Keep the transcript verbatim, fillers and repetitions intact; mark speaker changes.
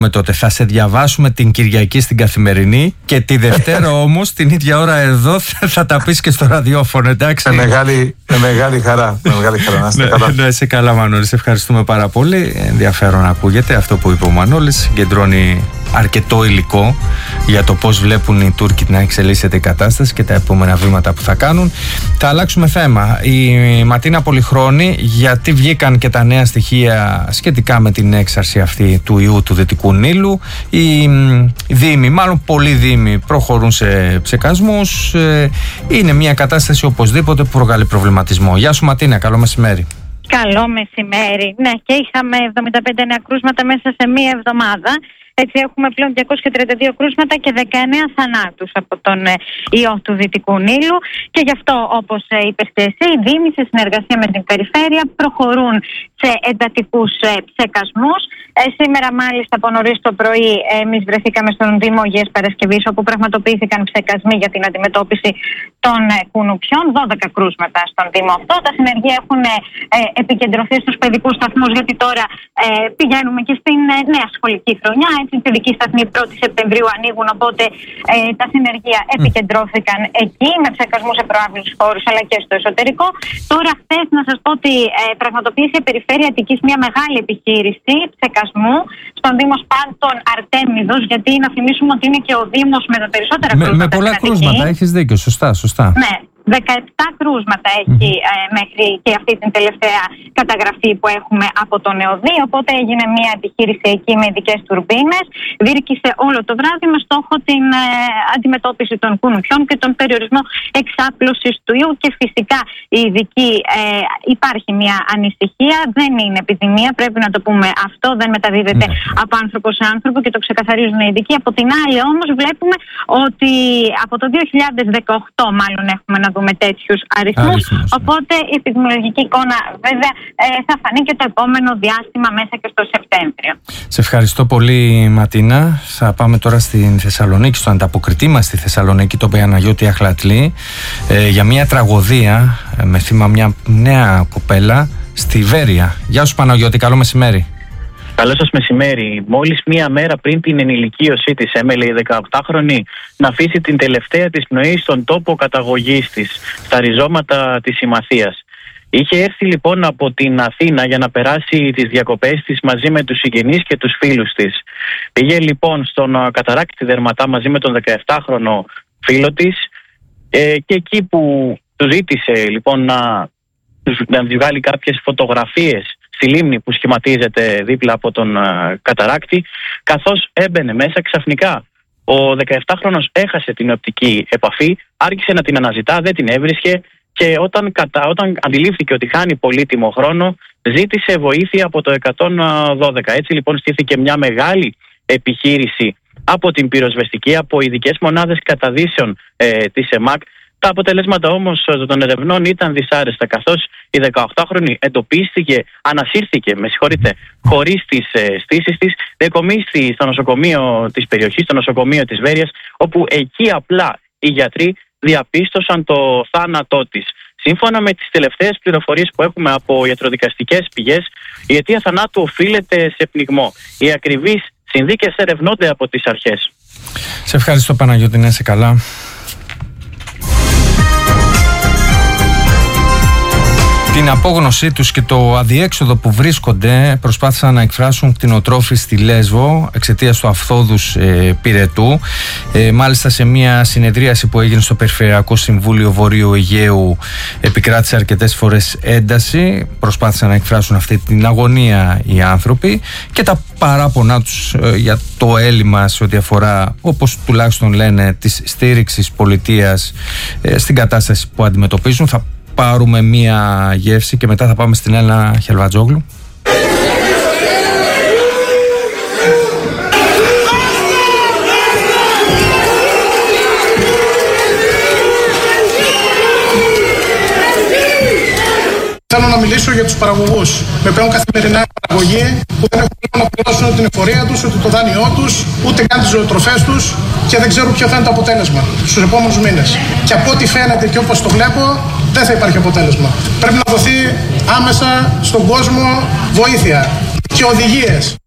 Speaker 1: Τότε θα σε διαβάσουμε την Κυριακή στην Καθημερινή και τη Δευτέρα όμως την ίδια ώρα εδώ θα, θα τα πεις και στο ραδιόφωνο, εντάξει.
Speaker 2: Με μεγάλη, με μεγάλη χαρά. Με μεγάλη χαρά. Να είστε καλά.
Speaker 1: Ναι, είσαι καλά, Μανώλη. Σε ευχαριστούμε πάρα πολύ. Ενδιαφέρον ακούγεται αυτό που είπε ο Μανώλης. Συγκεντρώνει αρκετό υλικό για το πώς βλέπουν οι Τούρκοι να εξελίσσεται η κατάσταση και τα επόμενα βήματα που θα κάνουν. Θα αλλάξουμε θέμα. Η Ματίνα Πολυχρόνη, γιατί βγήκαν και τα νέα στοιχεία σχετικά με την έξαρση αυτή του ιού του Δυτικού Νείλου. Οι δήμοι, μάλλον πολλοί δήμοι, προχωρούν σε ψεκασμούς. Είναι μια κατάσταση οπωσδήποτε που προκαλεί προβληματισμό. Γεια σου, Ματίνα, καλό μεσημέρι.
Speaker 3: Καλό μεσημέρι. Ναι, και είχαμε εβδομήντα πέντε νέα κρούσματα μέσα σε μία εβδομάδα. Έτσι έχουμε πλέον διακόσια τριάντα δύο κρούσματα και δεκαεννέα θανάτους από τον ιό του Δυτικού Νείλου. Και γι' αυτό, όπως είπες και εσύ, οι δήμοι σε συνεργασία με την περιφέρεια προχωρούν σε εντατικούς ψεκασμούς. Ε, σήμερα, μάλιστα, από νωρίς το πρωί, εμείς βρεθήκαμε στον Δήμο Αγίας Παρασκευής, όπου πραγματοποιήθηκαν ψεκασμοί για την αντιμετώπιση των κουνουπιών. δώδεκα κρούσματα στον Δήμο αυτό. Τα συνεργεία έχουν ε, επικεντρωθεί στους παιδικούς σταθμούς, γιατί τώρα ε, πηγαίνουμε και στην ε, νέα σχολική χρονιά. Έτσι, οι παιδικοί σταθμοί πρώτη Σεπτεμβρίου ανοίγουν, οπότε ε, τα συνεργεία επικεντρώθηκαν εκεί με ψεκασμούς σε προάβλητους χώρους αλλά και στο εσωτερικό. Τώρα, χθες, να σας πω ότι ε, πραγματοποίησε η Περιφέρεια Αττικής μια μεγάλη επιχείρηση ψεκασμού στον Δήμο Σπάρτων Αρτέμιδος, γιατί να θυμίσουμε ότι είναι και ο Δήμος με τα περισσότερα
Speaker 1: με,
Speaker 3: κρούσματα.
Speaker 1: Με πολλά κρούσματα, έχεις δίκιο, σωστά, σωστά.
Speaker 3: Ναι. δεκαεπτά κρούσματα έχει mm. ε, μέχρι και αυτή την τελευταία καταγραφή που έχουμε από τον ΕΟΔΗ. Οπότε έγινε μια επιχείρηση εκεί με ειδικές τουρμπίνες. Δίρκησε όλο το βράδυ με στόχο την ε, αντιμετώπιση των κουνουπιών και τον περιορισμό εξάπλωσης του ιού. Και φυσικά η ειδική ε, υπάρχει μια ανησυχία. Δεν είναι επιδημία, πρέπει να το πούμε αυτό. Δεν μεταδίδεται mm. από άνθρωπο σε άνθρωπο και το ξεκαθαρίζουν οι ειδικοί. Από την άλλη, όμως, βλέπουμε ότι από το δύο χιλιάδες δεκαοκτώ, μάλλον, έχουμε να δούμε τέτοιους αριθμούς. Αριθμούς, οπότε η επιδημιολογική εικόνα βέβαια ε, θα φανεί και το επόμενο διάστημα μέσα και στο Σεπτέμβριο. Σε
Speaker 1: ευχαριστώ πολύ, Ματίνα. Θα πάμε τώρα στην Θεσσαλονίκη, στο ανταποκριτή μας στη Θεσσαλονίκη, τον Παναγιώτη Αχλατλή, ε, για μια τραγωδία ε, με θύμα μια νέα κοπέλα στη Βέρεια. Γεια σου, Παναγιώτη, καλό μεσημέρι.
Speaker 4: Καλό σας μεσημέρι. Μόλις μία μέρα πριν την ενηλικίωσή της, έμελε η δεκαοκτάχρονη να αφήσει την τελευταία της πνοή στον τόπο καταγωγής της, στα ριζώματα της Ημαθίας. Είχε έρθει λοιπόν από την Αθήνα για να περάσει τις διακοπές της μαζί με τους συγγενείς και τους φίλους της. Πήγε λοιπόν στον Καταράκτη Δερματά μαζί με τον δεκαεπτάχρονο φίλο της ε, και εκεί που του ζήτησε λοιπόν να, να βγάλει κάποιες φωτογραφίες στη λίμνη που σχηματίζεται δίπλα από τον uh, Καταράκτη, καθώς έμπαινε μέσα ξαφνικά. Ο δεκαεπτάχρονος έχασε την οπτική επαφή, άρχισε να την αναζητά, δεν την έβρισκε και όταν, κατα... όταν αντιλήφθηκε ότι χάνει πολύτιμο χρόνο, ζήτησε βοήθεια από το εκατόν δώδεκα. Έτσι λοιπόν στήθηκε μια μεγάλη επιχείρηση από την πυροσβεστική, από ειδικές μονάδες καταδύσεων ε, της ΕΜΑΚ. Τα αποτελέσματα όμως των ερευνών ήταν δυσάρεστα, καθώς η δεκαοκτάχρονη εντοπίστηκε, ανασύρθηκε, με συγχωρείτε, χωρίς τις ε, στήσεις της, διακομίστη στο νοσοκομείο της περιοχής, στο νοσοκομείο της Βέρειας, όπου εκεί απλά οι γιατροί διαπίστωσαν το θάνατό της. Σύμφωνα με τις τελευταίες πληροφορίες που έχουμε από ιατροδικαστικές πηγές, η αιτία θανάτου οφείλεται σε πνιγμό. Οι ακριβείς συνδίκες ερευνώνται από τις αρχές.
Speaker 1: Σε ευχαριστώ, Παναγιώτη, να είσαι καλά. Την απόγνωσή τους και το αδιέξοδο που βρίσκονται προσπάθησαν να εκφράσουν κτηνοτρόφοι στη Λέσβο εξαιτίας του αυθόδους ε, πυρετού. Ε, μάλιστα σε μια συνεδρίαση που έγινε στο Περιφερειακό Συμβούλιο Βορείου Αιγαίου επικράτησε αρκετές φορές ένταση. Προσπάθησαν να εκφράσουν αυτή την αγωνία οι άνθρωποι και τα παράπονά τους ε, για το έλλειμμα σε ό,τι αφορά, όπως τουλάχιστον λένε, της στήριξης πολιτείας ε, στην κατάσταση που αντιμετωπίζουν. Θα πάρουμε μία γεύση και μετά θα πάμε στην Έλληνα Χελβατζόγλου.
Speaker 5: Θέλω να μιλήσω για τους παραγωγούς. Με παίρνουν καθημερινά παραγωγή που δεν έχουν να πληρώσουν ούτε την εφορία τους, ούτε το δάνειό τους, ούτε καν τις ζωοτροφές τους και δεν ξέρουν ποιο θα είναι το αποτέλεσμα στους επόμενους μήνες. Και από ό,τι φαίνεται και όπως το βλέπω, δεν θα υπάρχει αποτέλεσμα. Πρέπει να δοθεί άμεσα στον κόσμο βοήθεια και οδηγίες